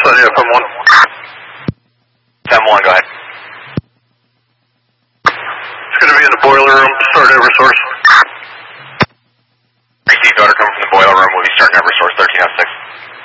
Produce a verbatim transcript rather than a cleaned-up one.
Sunny F M one. F M one, go ahead. It's going to be in the boiler room, start Eversource. Received order coming from the boiler room, we'll be starting Eversource thirteen oh six.